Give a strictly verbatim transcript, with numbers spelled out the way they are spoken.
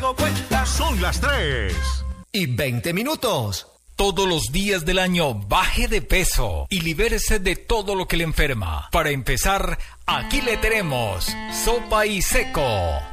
conmigo cuenta. Son las tres y veinte minutos. Todos los días del año baje de peso y libérese de todo lo que le enferma. Para empezar, aquí le tenemos Sopa y Seco.